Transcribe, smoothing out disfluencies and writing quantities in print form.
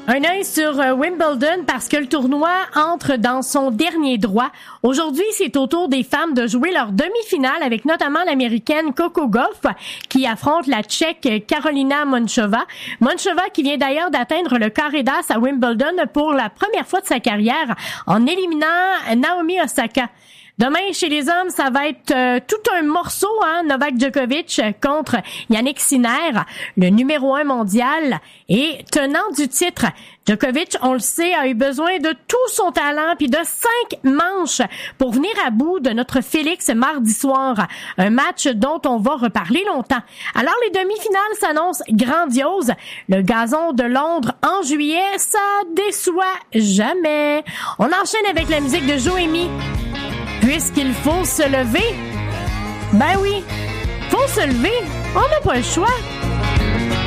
Un œil sur Wimbledon parce que le tournoi entre dans son dernier droit. Aujourd'hui, c'est au tour des femmes de jouer leur demi-finale avec notamment l'Américaine Coco Gauff qui affronte la Tchèque Karolina Monchova. Monchova qui vient d'ailleurs d'atteindre le carré d'as à Wimbledon pour la première fois de sa carrière en éliminant Naomi Osaka. Demain, chez les hommes, ça va être tout un morceau, Novak Djokovic contre Jannik Sinner, le numéro 1 mondial et tenant du titre. Djokovic, on le sait, a eu besoin de tout son talent puis de 5 manches pour venir à bout de notre Félix mardi soir. Un match dont on va reparler longtemps. Alors, les demi-finales s'annoncent grandioses. Le gazon de Londres en juillet, ça déçoit jamais. On enchaîne avec la musique de Joémie. Puisqu'il faut se lever, ben oui, faut se lever, on n'a pas le choix.